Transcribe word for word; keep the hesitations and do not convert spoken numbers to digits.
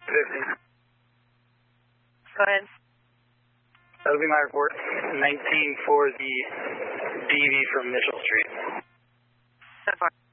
fifty. Go ahead. That'll be my report. nineteen for the D V from Mitchell Street. So far.